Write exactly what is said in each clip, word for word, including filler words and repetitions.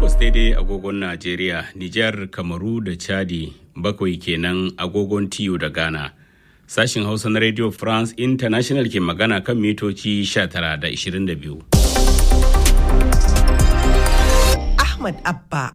Takwas daidai agogon Najeriya, Nijar, Kamaru da Chadi, bakwai kenan agogon Tiyo da Ghana. Sashin Hausa na Radio France International ke magana kan mitoci sha tara da ishirin da biyu. Ahmad Abba.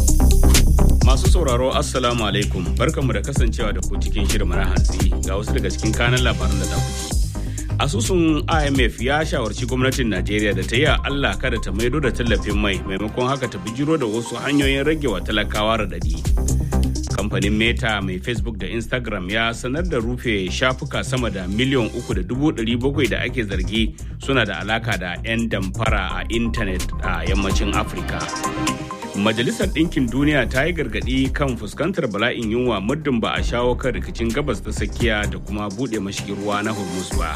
Masu sauraro Assalamu alaikum, barkanmu da kasancewa da ku cikin shirin na hantsi ga wasu daga cikin kanan labaran da za ku ji. Asusun I M F ya shawarci gwamnatin Najeriya da ta yi Allah kada ta maido da tallafin mai maimakon haka ta bijiro da wasu hanyoyin rage wa talakawa radadi. Kamfanin Meta mai Facebook da Instagram ya sanar da rufe shafuka sama da miliyan uku da dubu ɗari bakwai da ake zargi suna da alaka da 'yan damfara a intanet a yammacin Afirka. Majalisar Ɗinkin Duniya ta yi gargaɗi kan fuskantar bala'in yunwa muddin ba a shawo kan rikicin gabas ta tsakiya da kuma buɗe mashigin ruwa na Hormuz ba.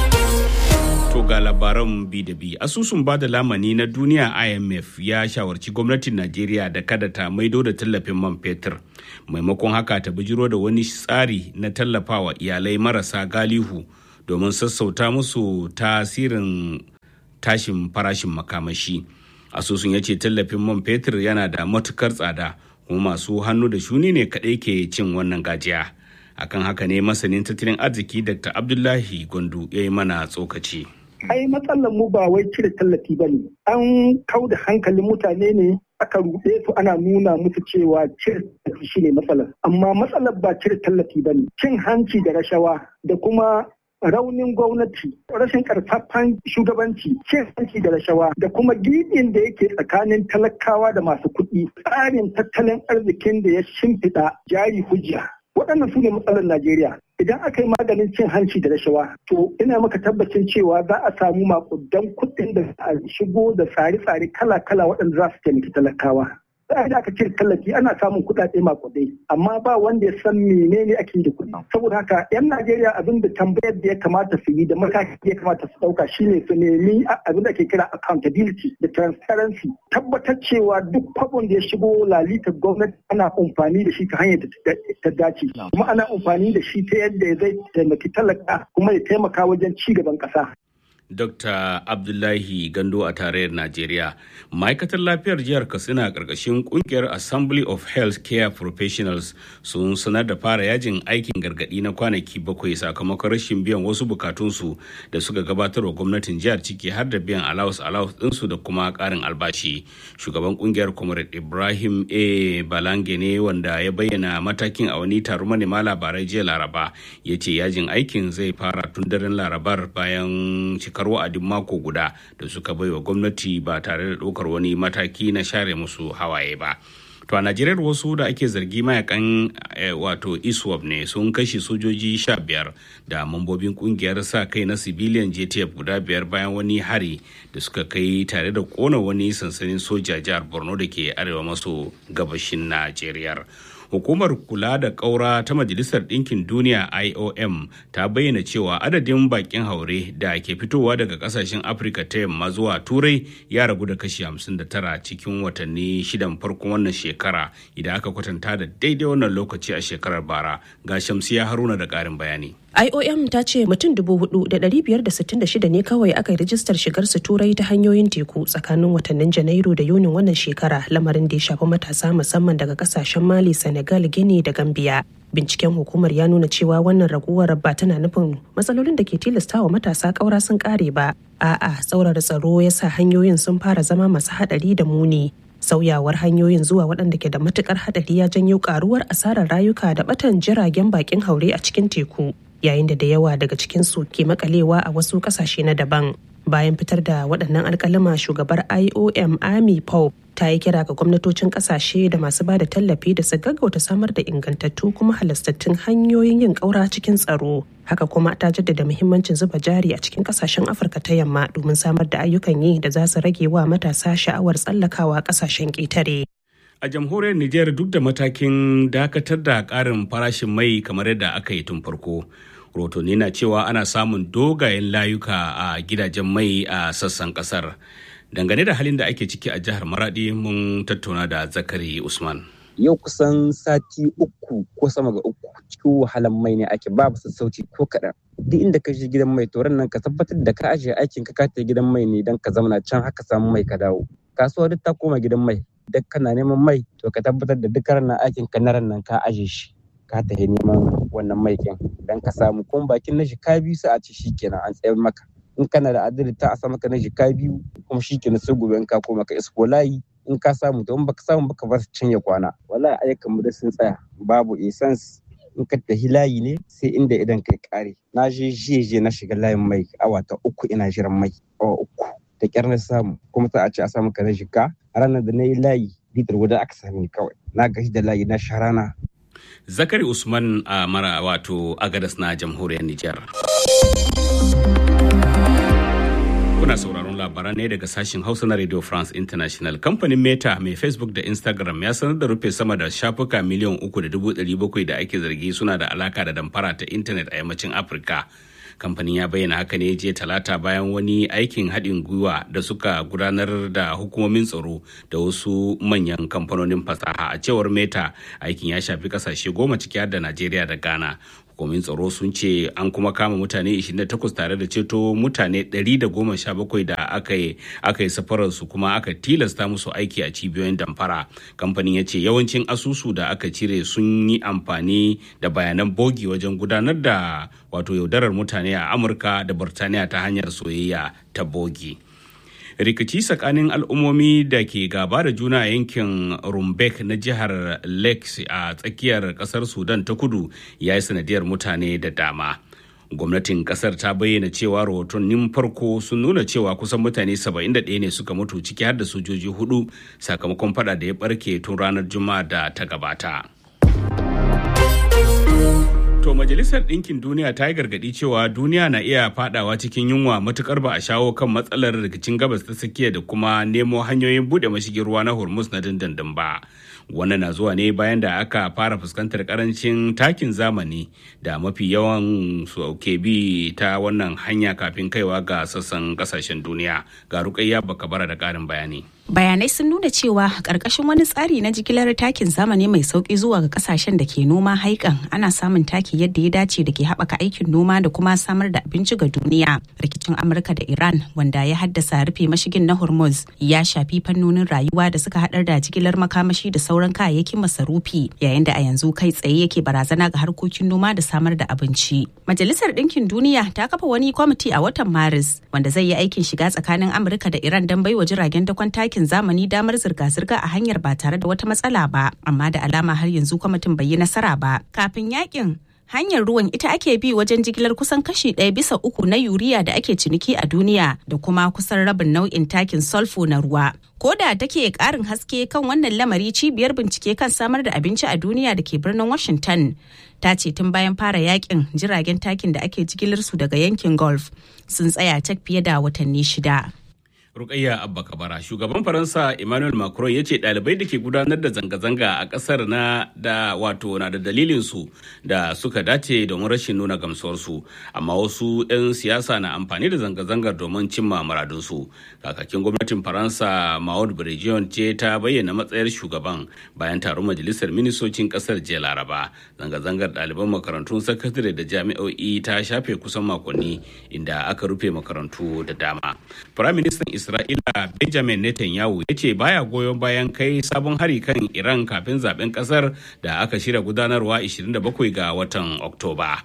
To ga labaran bi da bi. Asusun bada lamani na duniya I M F ya shawarci gwamnatin Najeriya da kada ta maido da tallafin man fetur. Maimakon haka ta bijiro da wani tsari na tallafawa iyalai marasa galihu domin sassauta musu tasirin tashin farashin makamashi. Asusun ya ce tallafin man fetur yana da matukar tsada kuma masu hannu da shuni ne kaɗai ke cin wannan gajiya. Akan haka ne masanin tattalin arziki Doctor Abdullahi Gwandu ya yi mana tsokaci. Ai matsalar mu ba wai cire tallafi ba ne. An kau da hankalin mutane ne aka ruɗe su ana nuna musu cewa cire tallafi shi ne matsalar. Amma matsalar ba cire tallafi ba ne. Cin hanci da rashawa da kuma raunin gwamnati, rashin karfafan shugabanci, cin hanci da rashawa da kuma gibin da yake tsakanin talakawa da masu kuɗi, tsarin tattalin arzikin da ya shimfiɗa jari hujja. Waɗannan su ne matsalar Najeriya. Idan aka yi maganin cin hanci da rashawa, to ina maka tabbacin cewa za a samu makudan kuɗin da a shigo da tsare-tsare kala-kala waɗanda za su taimaki talakawa. Sai da aka cire tallafi ana samun kuɗaɗe makudai, amma ba wanda ya san menene ake yi da kuɗi. Saboda haka 'yan Najeriya abin da tambayar da ya kamata su yi da mataki da ya kamata su ɗauka shine su nemi abin da ake kira accountability da transparency. Tabbatar cewa duk kwabon da ya shigo lalitar gwamnati ana amfani da shi ta hanyar da ta dace. Kuma ana amfani da shi ta yadda zai taimaki talaka kuma ya taimaka wajen ci gaban ƙasa. Doctor Abdullahi Gando a tarayyar Najeriya. Ma'aikatar lafiyar jihar Katsina a ƙarƙashin ƙungiyar Assembly of Health Care Professionals sun sanar da fara yajin aikin gargaɗi na kwanaki bakwai sakamakon rashin biyan wasu bukatunsu da suka gabatar wa gwamnatin jihar ciki har da biyan allowance allowance ɗinsu da kuma ƙarin albashi. Shugaban ƙungiyar Comrade Ibrahim A. Balange ne wanda ya bayyana matakin a wani taron manema labarai jiya Laraba. Ya ce yajin aikin zai fara tun daren Larabar bayan cika wa'adin mako guda da suka baiwa gwamnati ba tare da ɗaukar wani mataki na share musu hawaye ba. To a Najeriya wasu da ake zargi mayakan eh, wato ISWAP ne sun kashe sojoji sha biyar da mambobin kungiyar sa kai na civilian J T F guda biyar bayan wani hari da suka kai tare da kona wani sansanin soja jihar Borno da ke arewa maso gabashin Najeriya. Hukumar kula da ƙaura ta Majalisar Ɗinkin Duniya I O M ta bayyana cewa adadin bakin haure da ke fitowa daga ƙasashen Afirka ta yamma zuwa Turai ya ragu da kashi hamsin da tara cikin watanni shidan farkon wannan shekara idan aka kwatanta da daidai wannan lokaci a shekarar bara. Ga Shamsiya Haruna da ƙarin bayani. I O M ta ce mutum dubu hudu da dari biyar da sittin da shida ne kawai aka yi rijistar shigar su turai ta hanyoyin teku tsakanin watannin Janairu da Yunin wannan shekara, lamarin da ya shafi matasa musamman daga kasashen Mali, Senegal, Guinea da Gambia. Binciken hukumar ya nuna cewa wannan raguwar ba tana nufin matsalolin da ke tilastawa matasa ƙaura sun ƙare ba. A'a, tsaurara tsaro ya sa hanyoyin sun fara zama masu haɗari da muni. Sauyawar hanyoyin zuwa waɗanda ke da matukar haɗari ya janyo ƙaruwar asarar rayuka da batan jiragen bakin haure a cikin teku, yayin da da yawa daga cikinsu ke makalewa a wasu ƙasashe na daban. Bayan fitar da waɗannan alƙalama, shugabar I O M Amy Pope ta yi kira ga gwamnatocin ƙasashe da masu ba da tallafi da su gaggauta samar da ingantattu kuma halastattun hanyoyin yin ƙaura cikin tsaro. Haka kuma ta jaddada muhimmancin zuba jari a cikin ƙasashen Afirka ta yamma domin samar da ayyukan yi da za su rage wa matasa sha'awar tsallakawa ƙasashen ƙetare. A jamhuriyar Nijar duk da matakin dakatar da ƙarin farashin mai kamar yadda aka yi tun farko. Rotoni na cewa ana samun dogayen layuka a gidajen mai a sassan kasar. Dangane da halin da ake ciki a jihar Maradi mun tattauna da Zakari Usman. Yau kusan sati uku ko sama ga uku cikin wahalan mai ne ake, babu sassauci ko kaɗan. Duk inda ka je gidan mai toron nan ka tabbatar da ka ajiye aikin ka kata gidan mai ne don ka zamana can haka samu mai ka dawo. Kasuwa duk ta koma gidan mai. duk kana neman mai to ka tabbatar da duk ranar aikin ka na nan ka aje shi ka tafi neman wannan mai kin dan ka samu kuma bakin na jika biyu sai a ci shikenan an tsayar maka in kana da adali ta a sa maka na jika biyu kuma shikenan sai gobe in ka koma ka isko layi in ka samu to in baka samu baka bar cin ya kwana wallahi ayyukan mu da sun tsaya babu essence in ka tafi layi ne sai inda idan kai kare na je je na shiga layin mai awa ta uku ina jiran mai awa uku da kyar na samu kuma ta a ce a samu ka na jika a ranar da na yi layi litar guda aka sami kawai na gashi da layi na sharana. Zakari Usman a mara wato Agadas na jamhuriyar Nijar. Kuna sauraron labaran ne daga sashen Hausa na Radio France International. Kamfanin Meta mai Facebook da Instagram ya sanar da rufe sama da shafuka miliyan uku da dubu ɗari bakwai da ake zargi suna da alaka da damfara ta intanet a yammacin Afirka. Kamfanin ya bayyana haka ne jiya talata bayan wani aikin haɗin gwiwa da suka gudanar da hukumomin tsaro da wasu manyan kamfanonin fasaha. A cewar Meta, aikin ya shafi kasashe goma ciki har da Najeriya da Ghana. Hukumomin tsaro sun ce an kuma kama mutane ishirin da takwas tare da ceto mutane ɗari da goma sha bakwai da aka yi aka yi safarar su kuma aka tilasta musu aiki a cibiyoyin damfara. Kamfanin ya ce yawancin asusu da aka cire sun yi amfani da bayanan bogi wajen gudanar da wato yaudarar mutane a Amurka da Burtaniya ta hanyar soyayya ta bogi. Rikici tsakanin al'ummomi da ke gaba da juna a yankin Rumbek na jihar Lakes a tsakiyar kasar Sudan ta kudu ya yi sanadiyar mutane da dama. Gwamnatin kasar ta bayyana cewa rahotannin farko sun nuna cewa kusan mutane saba'in da ɗaya ne suka mutu ciki har da sojoji hudu sakamakon fada da ya barke tun ranar Juma'a da ta gabata. To Majalisar Ɗinkin Duniya ta yi gargaɗi cewa duniya na iya fadawa cikin yunwa matukar ba a shawo kan matsalar rikicin gabas ta tsakiya da kuma nemo hanyoyin buɗe mashigin ruwa na Hormuz na dindindin ba. Wannan na zuwa ne bayan da aka fara fuskantar karancin takin zamani da mafi yawan su ke bi ta wannan hanya kafin kaiwa ga sassan kasashen duniya. Ga Rukayya Bakabara da ƙarin bayani. Bayanai sun nuna cewa ƙarƙashin wani tsari na jigilar takin zamani mai sauƙi zuwa ga ƙasashen da ke noma haikan ana samun taki yadda ya dace da ke haɓaka aikin noma da kuma samar da abinci ga duniya. Rikicin Amurka da Iran wanda ya haddasa rufe mashigin na Hormuz ya shafi fannonin rayuwa da suka haɗar da jigilar makamashi da sauran kayayyakin masarufi yayin da a yanzu kai tsaye yake barazana ga harkokin noma da samar da abinci. Majalisar Ɗinkin Duniya ta kafa wani kwamiti a watan Maris wanda zai yi aikin shiga tsakanin Amurka da Iran don baiwa jiragen dakon takin zamani damar zirga-zirga a hanyar ba tare da wata matsala ba, amma da alama har yanzu kwamitin bai yi nasara ba. Kafin yakin hanyar ruwan ita ake bi wajen jigilar kusan kashi ɗaya bisa uku na yuriya da ake ciniki a duniya da kuma kusan rabin nau'in takin sulfur na ruwa. Ko da take ƙarin haske kan wannan lamari, cibiyar bincike kan samar da abinci a duniya da ke birnin Washington ta ce tun bayan fara yakin jiragen takin da ake jigilar su daga yankin Gulf sun tsaya cak fiye da watanni shida. Rukayya Abba Kabara, shugaban Faransa Emmanuel Macron ya ce ɗalibai da ke gudanar da zanga-zanga a ƙasar na da wato na da dalilin su da suka dace domin rashin nuna gamsuwarsu, amma wasu 'yan siyasa na amfani da zanga-zangar domin cimma muradunsu. Kakakin gwamnatin Faransa Maud Brejion ce ta bayyana matsayar shugaban bayan taron majalisar ministocin ƙasar jiya Laraba. Zanga-zangar ɗaliban makarantun sakandare da jami'o'i ta shafe kusan makonni inda aka rufe makarantu da dama. Firaministan Isra'ila Benjamin Netanyahu ya ce baya goyon bayan kai sabon hari kan Iran kafin zaben kasar da aka shirya gudanarwa ashirin da bakwai ga watan Oktoba.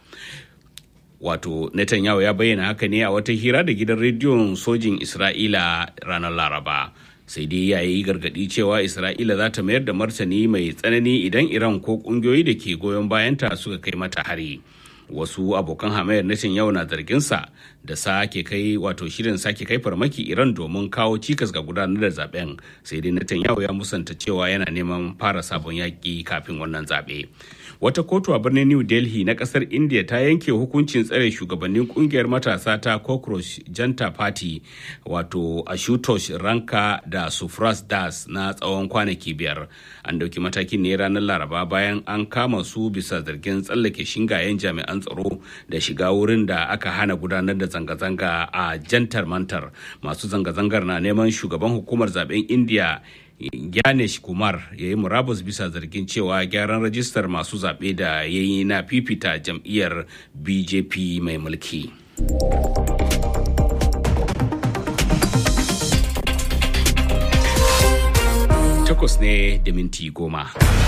Wato Netanyahu ya bayyana haka ne a wata hira da gidan rediyon sojin Isra'ila ranar Laraba. Sai dai ya yi gargaɗi cewa Isra'ila za ta mayar da martani mai tsanani idan Iran ko ƙungiyoyi da ke goyon bayanta suka kai mata hari. Wasu abokan hamayar Netanyahu na zarginsa da sake kai wato shirin sake kai farmaki Iran domin kawo cikas ga gudanar da zaben, sai dai Netanyahu ya musanta cewa yana neman fara sabon yaƙi kafin wannan zaɓe. Wata kotu a birnin New Delhi na kasar India ta yanke hukuncin tsare shugabannin kungiyar matasa ta Cockroach Janta Party wato Ashutosh Ranka da Sufras Das na tsawon kwanaki biyar. An dauki matakin ne ranar Laraba bayan an kama su bisa zargin tsallake shingayen jami'an tsaro da shiga wurin da aka hana gudanar da zanga-zanga a Jantar Mantar. Masu zanga-zangar na neman shugaban hukumar zaben India Ganesh Kumar ya yi murabus bisa zargin cewa gyaran rajistar masu zaɓe da ya yi na fifita jam'iyyar B J P mai mulki. takwas ne da minti goma.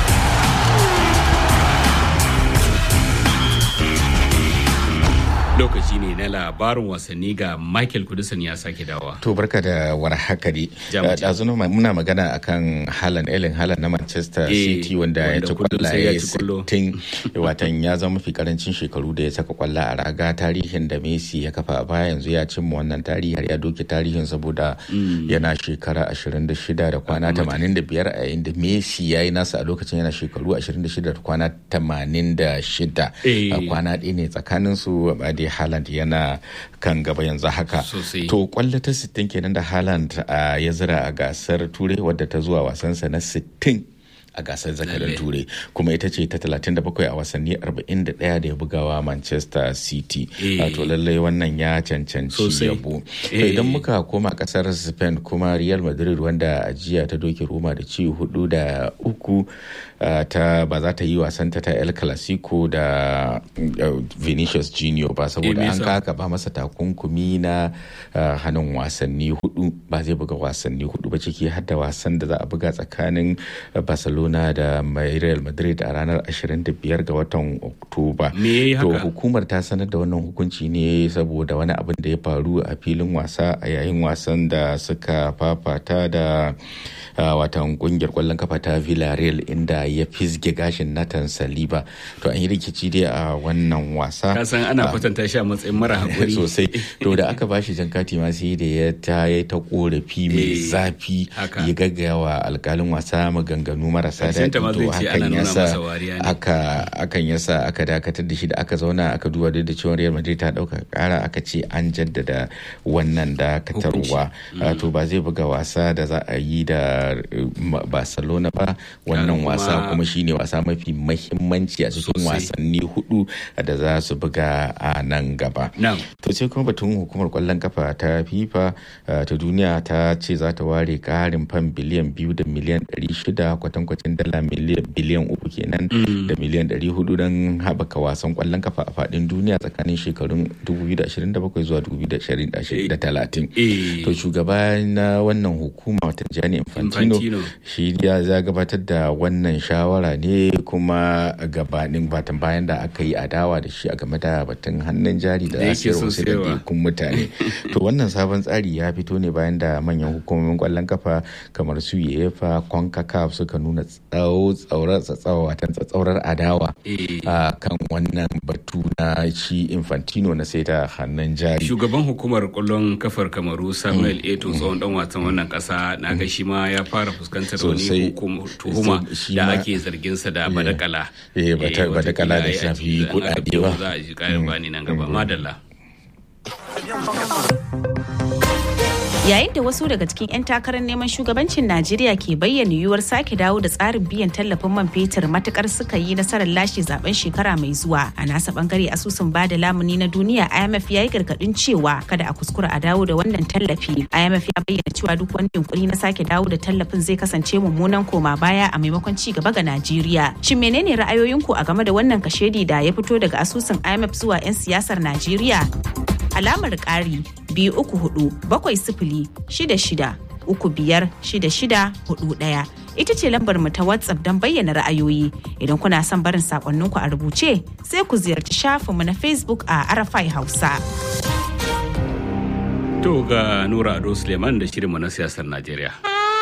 Lokaci ne na labarin wasanni ga Michael Kudusan ya sake dawa. To barka da warhaka dai. Ɗazu muna magana akan Haaland, Erling Haaland na Manchester City wanda ya ci kwallaye sittin, watan ya zama mafi karancin shekaru da ya saka kwalla a raga, tarihin da Messi ya kafa a baya yanzu ya cimma wannan tarihi har ya doke tarihin saboda yana shekara ashirin da shida da kwana tamanin da biyar a yayin da Messi ya yi nasa a lokacin yana shekaru ashirin da shida da kwana tamanin da shida. Kwana ɗaya ne tsakaninsu ba dai Haaland yana kan gaba yanzu haka. To kwallo ta sittin kenan da Haaland ya zira a gasar Turai wadda ta zuwa wasansa na sittin a gasar zakarin Turai, kuma ita ce ta talatin da bakwai a wasanni arba'in da ɗaya da ya bugawa Manchester City. To lallai wannan ya cancanci yabo. To idan muka koma kasar Spain kuma Real Madrid wanda a jiya ta doke Roma da ci hudu da uku, ta ba za ta yi wasanta ta El Clasico da Vinicius Junior ba saboda an kaka ba masa takunkumi na hannun wasanni hudu, ba zai buga wasanni hudu ba, ciki har da wasan da za a buga tsakanin Barcelona da Real Madrid a ranar ashirin da biyar ga watan Oktoba. To hukumar ta sanar da wannan hukunci ne saboda wani abin da ya faru a filin wasa a yayin wasan da suka fafata da watan kungiyar kwallon kafa ta Villarreal inda ya fisge gashin Nathan Saliba. To an yi rikici dai a wannan wasa. Ka san ana kwatanta shi a matsayin mara hakuri sosai. To da aka bashi jan kati ma sai da ya ta yi ta korafi mai zafi, ya gaggawa alkalin wasa maganganu marasa daɗi. To hakan yasa aka akan yasa aka dakatar da shi, da aka zauna aka duba da cewa Real Madrid ta dauka kara, aka ce an jaddada wannan dakatarwa. To ba zai buga wasa da za a yi da Barcelona ba. Wannan wasa kuma shine wasa mafi mahimmanci a cikin wasanni hudu da za su buga a nan gaba. To sai kuma batun hukumar kwallon kafa ta FIFA ta duniya ta ce za ta ware karin fam biliyan biyu da miliyan ɗari shida, kwatankwacin dala biliyan uku kenan da miliyan ɗari hudu don haɓaka wasan kwallon kafa a faɗin duniya tsakanin shekarun dubu biyu da ashirin da bakwai zuwa dubu biyu da talatin. To shugaba na wannan hukuma watan Gianni Infantino shi ya gabatar da wannan shawara ne kuma gabanin batan bayan da aka yi adawa da shi a game da batun hannun jari da ake wasu da dukkan mutane. To wannan sabon tsari ya fito ne bayan da manyan hukumomin kwallon kafa kamar su UEFA, CONCACAF suka nuna tsaurar adawa a kan wannan batu na shi Infantino na sai da hannun jari. Shugaban hukumar kwallon kafar Kamaru Samuel Eto'o tsohon dan wasan wannan kasa na ga shi ma ya fara fuskantar wani tuhuma da ake zarginsa da badakala. Eh badakala da shafi kudade ba. Za a ji kayan bani nan gaba. Madalla. Yayin da wasu daga cikin 'yan takarar neman shugabancin Najeriya ke bayyana yiwuwar sake dawo da tsarin biyan tallafin man fetur matukar suka yi nasarar lashe zaben shekara mai zuwa, a nasa bangare asusun bada lamuni na duniya I M F ya yi gargadin cewa kada a kuskura a dawo da wannan tallafi. I M F ya bayyana cewa duk wani yunkuri na sake dawo da tallafin zai kasance mummunan koma baya a maimakon ci gaba ga Najeriya. Shin menene ra'ayoyinku a game da wannan kashedi da ya fito daga asusun I M F zuwa 'yan siyasar Najeriya? Alamar ƙari biyu uku hudu bakwai sifili shida shida uku biyar shida shida hudu ɗaya ita ce lambar mu ta WhatsApp don bayyana ra'ayoyi. Idan kuna son barin sakonninku a rubuce sai ku ziyarci shafinmu na Facebook a Arafai Hausa. To ga Nura Ado Suleiman da shirinmu na siyasar Najeriya.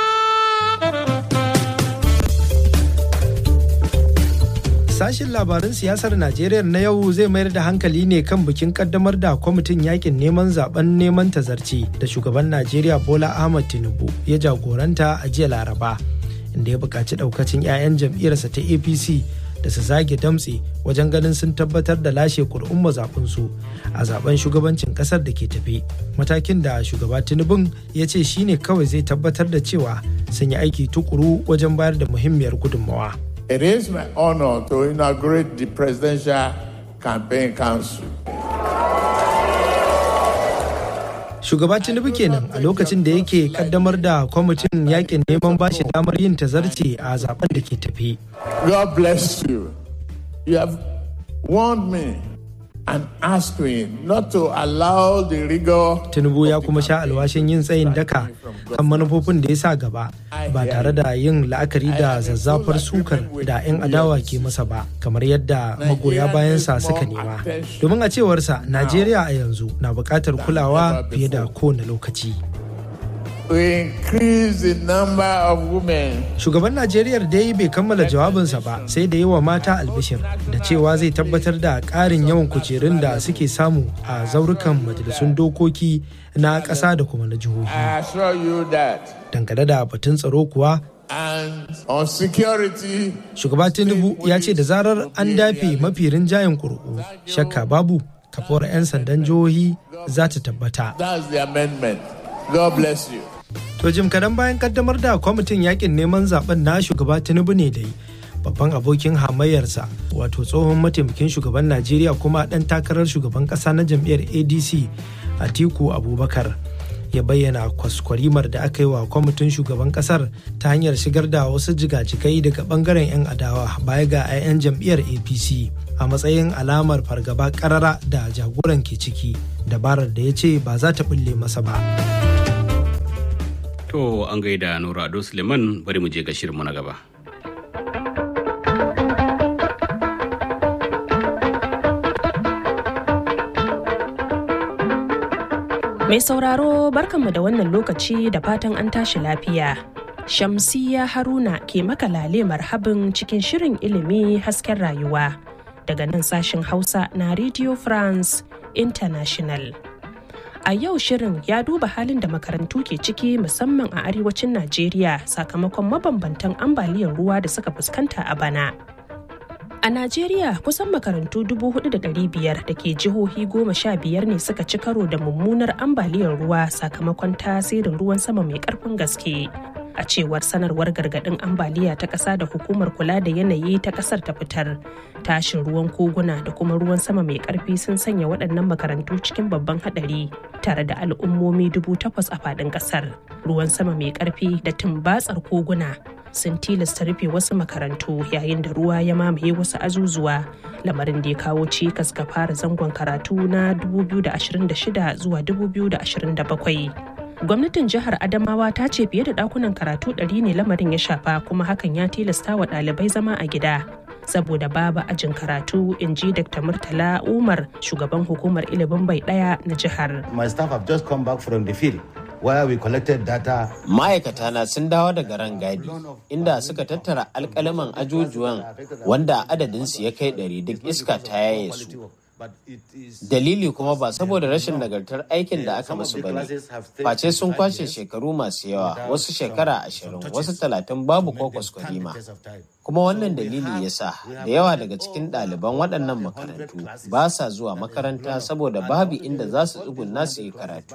Sashin labarin siyasar Najeriya na yau zai mayar da hankali ne kan bikin kaddamar da kwamitin yakin neman zaben neman tazarci da shugaban Najeriya Bola Ahmed Tinubu ya jagoranta a jiya Laraba, inda ya buƙaci ɗaukacin 'ya'yan jam'iyyarsa ta A P C da su zage damtse wajen ganin sun tabbatar da lashe kur'un mazaɓinsu a zaben shugabancin ƙasar da ke tafi. Matakin da shugaba Tinubun ya ce shine kawai zai tabbatar da cewa sun yi aiki tukuru wajen bayar da muhimmiyar gudunmawa. It is my honor to inaugurate the Presidential Campaign Council. Shugaba Tinubu kenan a lokacin da yake kaddamar da kwamitin yakin neman bashi damar yin tazarci a zaben da ke tafi. God bless you. You have warned me and aspirin not to allow the rigor. Tinubu ya kuma sha alwashin yin tsayin daka kan manufofin da ya sa gaba ba tare da yin la'akari da zazzafar sukar da 'yan adawa ke masa ba, kamar yadda magoya bayansa suka nema. Domin a cewarsa, Najeriya a yanzu na buƙatar kulawa fiye da kowane lokaci. To increase the number of women. Shugaban Najeriya dai bai kammala jawabinsa ba sai da yi wa mata albishir da cewa zai tabbatar da ƙarin yawan kujerun da suke samu a zaurukan majalisun dokoki na ƙasa da kuma na jihohi. I assure you that. Dangane da batun tsaro kuwa, And on security, shugaba Tinubu ya ce da zarar an dafe mafi rinjayen ƙuri'u, shakka babu kafuwar 'yan sandan jihohi za ta tabbata. That's the amendment. God bless you. To jim kadan bayan kaddamar da kwamitin yakin neman zaben na shugaba Tinubu ne dai babban abokin hamayyarsa wato tsohon mataimakin shugaban Najeriya kuma dan takarar shugaban kasa na jam'iyyar A D C Atiku Abubakar ya bayyana kwaskwarimar da aka yi wa kwamitin shugaban kasar ta hanyar shigar da wasu jigajigai daga bangaren 'yan adawa baya ga 'yan jam'iyyar A P C a matsayin alamar fargaba karara da jagoran ke ciki, dabarar da ya ce ba za ta bulle masa ba. To an gaida Nura Ado Suleiman, bari mu je ga shirinmu na gaba. Mai sauraro barkanmu da wannan lokaci da fatan an tashi lafiya. Shamsiya Haruna ke maka lale marhabin cikin shirin ilimi hasken rayuwa daga nan sashen Hausa na Radio France International. A yau shirin ya duba halin da makarantu ke ciki musamman a arewacin Najeriya sakamakon mabambantan ambaliyar ruwa da suka fuskanta a bana. A Najeriya kusan makarantu dubu hudu da ɗari biyar da ke jihohi goma sha biyar ne suka ci karo da mummunar ambaliyar ruwa sakamakon tasirin ruwan sama mai ƙarfin gaske. A cewar sanarwar gargaɗin ambaliya ta ƙasa da hukumar kula da yanayi ta ƙasar ta fitar, tashin ruwan koguna da kuma ruwan sama mai ƙarfi sun sanya waɗannan makarantu cikin babban haɗari tare da al'ummomi dubu takwas a faɗin ƙasar. Ruwan sama mai ƙarfi da tumbatsar koguna sun tilasta rufe wasu makarantu yayin da ruwa ya mamaye wasu azuzuwa, lamarin da ya kawo cikas ga fara zangon karatu na dubu biyu da ashirin da shida zuwa dubu biyu da ashirin da bakwai. Gwamnatin jihar Adamawa ta ce fiye da ɗakunan karatu ɗari ne lamarin ya shafa, kuma hakan ya tilasta wa ɗalibai zama a gida saboda babu ajin karatu, in ji Doctor Murtala Umar, shugaban hukumar ilimin bai ɗaya na jihar. My staff have just come back from the field where we collected data. Ma'aikata na sun dawo daga rangadi inda suka tattara alƙalaman ajujuwan wanda adadinsu ya kai ɗari, duk iska ta yaye su. Dalili kuma ba saboda rashin nagartar aikin da aka musu bane, face sun kwashe shekaru masu yawa, wasu shekara ashirin, wasu talatin babu ko kwaskwarima. Kuma wannan dalili ya sa da yawa daga cikin ɗaliban waɗannan makarantu ba sa zuwa makaranta saboda babu inda za su tsuguna su yi karatu.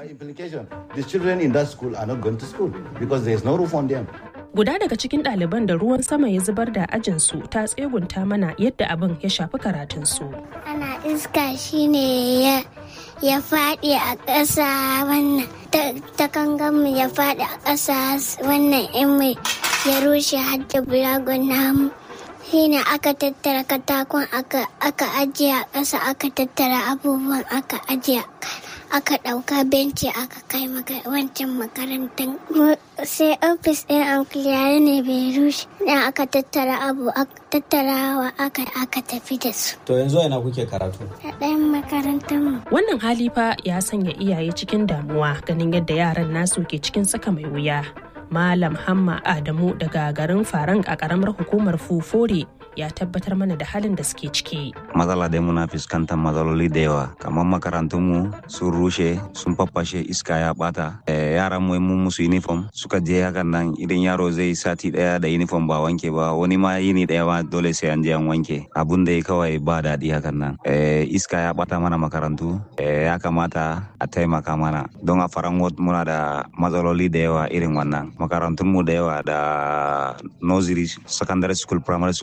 Guda daga cikin ɗaliban da ruwan sama ya zubar da ajinsu ta tsegunta mana yadda abin ya shafi karatunsu. Ana iska shine ya ya faɗi a ƙasa, wannan ta kanganmu ya faɗi a ƙasa, wannan in ya rushe hadda bulagon namu. Shine aka tattara katakon aka ajiye a ƙasa, aka tattara abubuwan aka ajiye, aka ɗauka benci aka kai wancan makarantar. Sai ofis ɗin ankiliyar ne bai rushe, ɗin aka tattara abu aka tattarawa aka aka tafi da su. To yanzu ina kuke karatu? A ɗayan makarantar mu. Wannan hali fa ya sanya iyaye cikin damuwa ganin yadda yaran nasu ke cikin tsaka mai wuya. Malam Hamma Adamu daga garin Farang a ƙaramar hukumar Fufore ya tabbatar mana da halin da suke ciki. Matsala dai muna fuskantar matsaloli da yawa, kamar makarantunmu sun rushe, sun faffashe, iska ya bata. E, yaran mu mun musu uniform suka je hakan nan, idan yaro zai sati daya da uniform ba wanke ba, wani ma yini daya ma dole sai an je an wanke. Abun da kawai ba daɗi hakan nan. E, iska ya bata mana makarantu, e, ya kamata a taimaka mana. Don a Farang muna da matsaloli da yawa irin wannan. Makarantunmu da yawa da nursery, secondary school, primary schools namu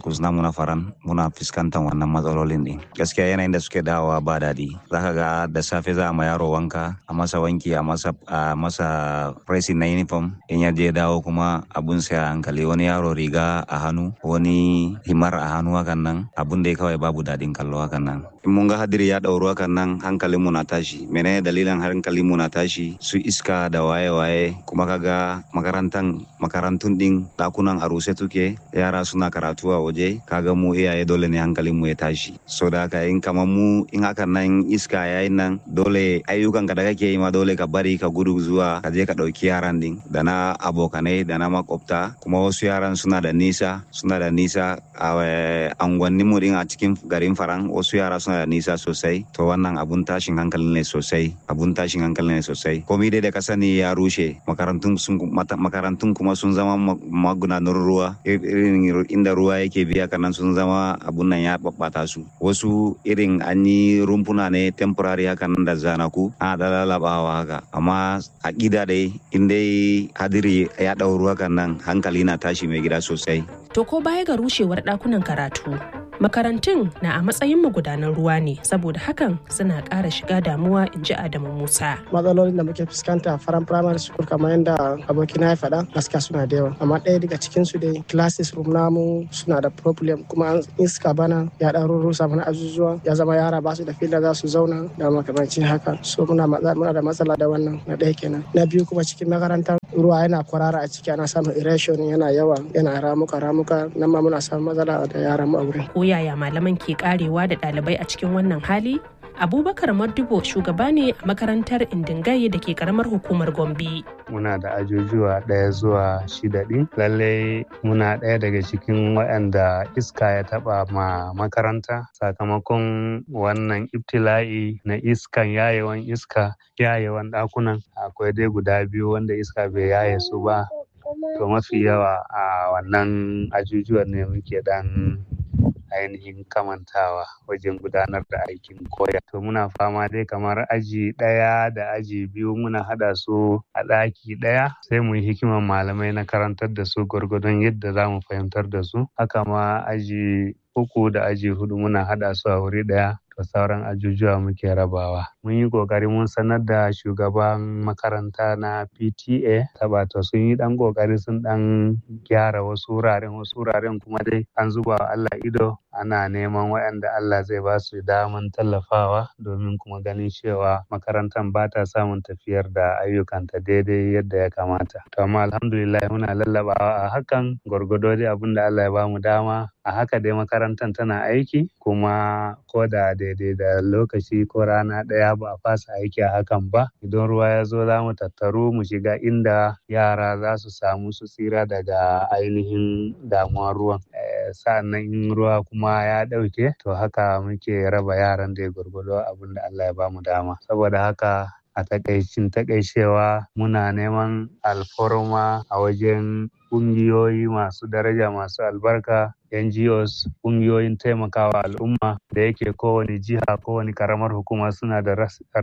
muna faran muna fuskantar wannan matsalolin din. Gaskiya yanayin da suke dawowa ba daɗi. Zaka ga da safe za a ma yaro wanka, a masa wanki, a masa a masa pressing na uniform. In ya je dawo kuma abun sai a hankali, wani yaro riga a hannu, wani himar a hannu hakan nan, abun da kawai babu daɗin kallo hakan nan. In mun ga hadiri ya ɗauru hakan nan hankalin mu na tashi. Menene dalilin hankalin mu na tashi? Su iska da waye-waye, kuma kaga makarantan makarantun din dakunan a ruse tuke, yara suna karatu a waje, kaga mu iyaye dole ne hankalin mu ya tashi. So da haka in kamar mu in hakan nan iska yayin nan dole ayyukan ka da kake yi ma dole ka bari ka gudu zuwa ka je ka ɗauki yaran din da na abokanai da na makwabta, kuma wasu yaran suna da nisa suna da nisa a angwannin mu din a cikin garin Faran, wasu yara suna da nisa sosai. To wannan abun tashin hankali ne sosai, abun tashin hankali ne sosai. Komai dai da ka sani ya rushe, makarantun sun makarantun kuma sun zama magudanar ruwa, irin inda ruwa yake biya kanan sun zama abun nan ya babbata su. Wasu irin an yi rumfuna ne temporary hakan nan da zanaku a da lalabawa haka, amma a gida dai in dai hadiri ya ɗauru hakan nan hankali na tashi mai gida sosai. To ko baya ga rushewar ɗakunan karatu, makarantun na a matsayin magudanan ruwa ne, saboda hakan suna ƙara shiga damuwa, in ji Adamu Musa. Matsalolin da muke fuskanta a Faran Primary School kamar yadda abokina ya faɗa gaskiya suna da yawa, amma ɗaya daga cikin su dai classes room namu suna da problem, kuma iska bana ya ɗan rusa mana azuzuwa, ya zama yara ba su da fila za su zauna da makamancin haka. So muna muna da matsala da wannan, na ɗaya kenan. Na biyu kuma cikin makarantar ruwa yana kwarara a ciki, ana samun erosion yana yawa, yana ramuka ramuka, nan ma muna samun matsala da yaran mu a wurin. Ko yaya malaman ke karewa da ɗalibai a cikin wannan hali? Abubakar Modibo shugaba ne a makarantar Indingaye da ke karamar hukumar Gombe. Muna da ajujuwa ɗaya zuwa shida ɗin. Lallai muna ɗaya daga cikin waɗanda iska ya taɓa ma makaranta sakamakon wannan ibtila'i na iskan yayewan iska, yayewan ɗakunan. Akwai dai guda biyu wanda iska bai yaye su ba. To mafi yawa a wannan ajujuwan ne muke ɗan ainihin kamantawa wajen gudanar da aikin koya. To muna fama dai kamar aji ɗaya da aji biyu muna haɗa su a ɗaki ɗaya, sai mu yi hikiman malamai na karantar da su gwargwadon yadda za mu fahimtar da su. Haka ma aji uku da aji hudu muna haɗa su a wuri ɗaya. To sauran ajujuwa muke rabawa. Mun yi ƙoƙari mun sanar da shugaban makaranta na P T A, tabato sun yi ɗan ƙoƙari sun ɗan gyara wasu wuraren, wasu wuraren kuma dai an zuba wa Allah ido, ana neman waɗanda Allah zai ba su daman tallafawa domin kuma ganin cewa makarantar ba ta samun tafiyar da ayyukanta daidai yadda ya kamata. To amma alhamdulillah muna lallabawa a hakan gwargwado dai abin da Allah ya ba mu dama. A haka dai makarantar tana aiki, kuma ko da daidai da lokaci ko rana ɗaya ba a fasa aiki a hakan ba. Idan ruwa ya zo za mu tattaru mu shiga inda yara za su samu su tsira daga ainihin damuwar ruwan. Sa'an nan in ruwa kuma ya ɗauke, to haka muke raba yaran da ya gwargwado abin da Allah ya ba mu dama. Saboda haka a takaicin takaicewa muna neman alfarma a wajen ƙungiyoyi masu daraja masu albarka, N G Os, ƙungiyoyin taimakawa al'umma da yake kowane jiha kowane karamar hukuma suna da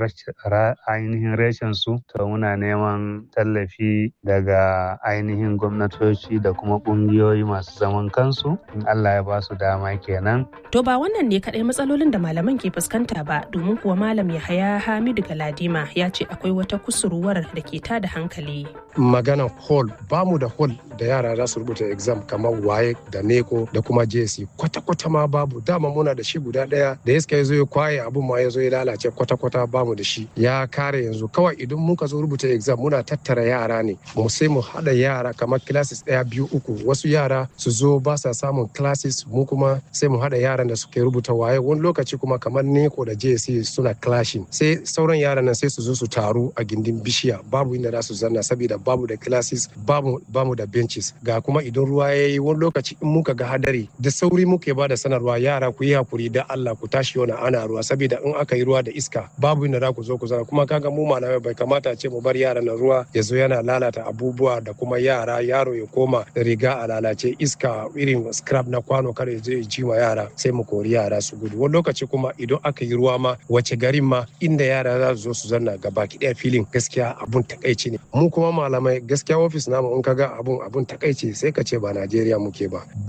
ainihin reshen su. To muna neman tallafi daga ainihin gwamnatoci da kuma ƙungiyoyi masu zaman kansu, in Allah ya ba su dama kenan. To ba wannan ne kaɗai matsalolin da malaman ke fuskanta ba, domin kuwa Malam Yahaya Hamidu Galadima ya ce akwai wata kusurwar da ke tada hankali. Maganan hall, ba mu da hall da yara za su rubuta exam kamar waye da neko da kuma J S C, kwata-kwata ma babu. Dama muna da shi guda ɗaya da iska ya zo ya kwaye abun ma ya zo ya lalace, kwata-kwata ba mu da shi, ya kare yanzu. Kawai idan muka zo rubuta exam muna tattara yara ne, mu sai mu haɗa yara kamar classes ɗaya biyu uku, wasu yara su zo ba sa samun classes, mu kuma sai mu haɗa yaran da suke rubuta waye. Wani lokaci kuma kamar neko da J S C suna clashing, sai sauran yaran nan sai su zo su taru a gindin bishiya, babu inda za su zanna saboda babu da classes, babu bamu da benches. Ga kuma idan ruwa ya yi wani lokaci in muka ga hadari da sauri muke ba da sanarwa, yara ku yi hakuri da Allah ku tashi wani ana ruwa, saboda in aka yi ruwa da iska babu inda za ku zo ku zana. Kuma kaga mu malamai bai kamata ce mu bar yaran nan ruwa ya zo yana lalata abubuwa da kuma yara yaro ya koma riga a lalace, iska irin scrap na kwano kar ya je ya ji ma yara, sai mu kori yara su gudu. Wani lokaci kuma idan aka yi ruwa ma wace garin ma inda yara za su zo su zanna gabaki ɗaya filin, gaskiya abun takaici ne. Mu kuma malamai gaskiya ofis namu in kaga abun abun takaici sai ka ce ba Najeriya muke ba. Ba mu da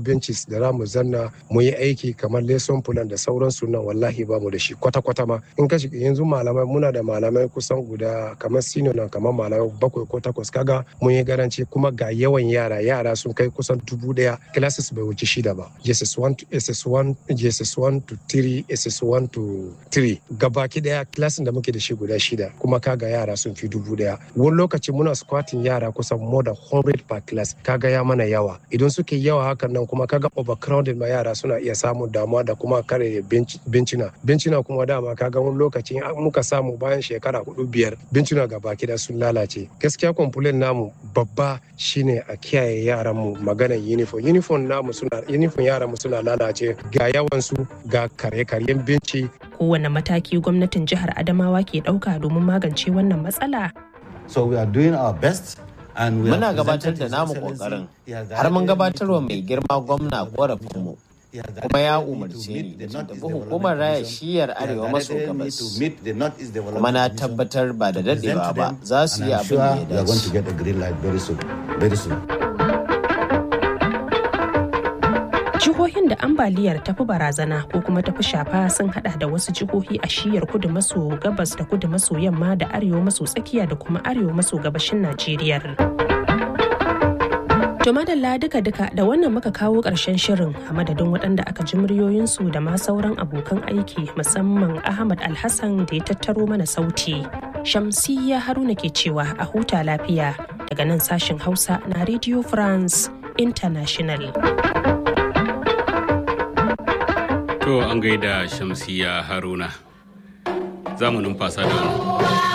benches da za mu zanna mu yi aiki kamar lesson plan da sauransu nan wallahi ba mu da shi kwata-kwata ma. In ka shiga yanzu malamai muna da malamai kusan guda kamar senior nan kamar malamai bakwai ko takwas kaga mun yi garanci kuma ga yawan yara yara sun kai kusan dubu daya classes bai wuce shida ba. J S S one to S S one, J S S one to three, S S one to three. Gabaki daya classes da muke da shi guda shida kuma kaga yara sun fi dubu daya. Wani lokaci muna squatting yara kusan more than one hundred per class kaga ya mana yawa. Idan suke yawa hakan nan kuma kaga overcrowded ma yara suna iya samun damuwa da kuma kare bencina. Bencina kuma dama kaga wani lokaci muka samu bayan shekara hudu biyar bencina gabaki da sun lalace. Gaskiya complaint namu babba shine a kiyaye yaran mu maganar uniform. Uniform namu suna uniform yaran mu suna lalace ga yawan su ga kare-karyen benci. Kowane mataki gwamnatin jihar Adamawa ke ɗauka domin magance wannan matsala? So we are doing our best. Muna gabatar da namu kokarin har mun gabatarwa mai girma gwamna korafinmu kuma ya umarce ni da tafi hukumar raya shiyar arewa maso gabas kuma na tabbatar ba da dadewa ba za su yi abin da ya dace. Jihohin da ambaliyar tafi barazana ko kuma tafi shafa sun hada da wasu jihohi a shiyar kudu maso gabas da kudu maso yamma da arewa maso tsakiya da kuma arewa maso gabashin Najeriya. To madalla duka-duka da wannan muka kawo ƙarshen shirin a madadin waɗanda aka ji muryoyinsu da ma sauran abokan aiki musamman Ahmad Alhassan da ya tattaro mana sauti. Shamsiyya Haruna ke cewa a huta lafiya daga nan sashen Hausa na Radio France International. To an gaida Shamsiyya Haruna. Za mu numfasa da wani.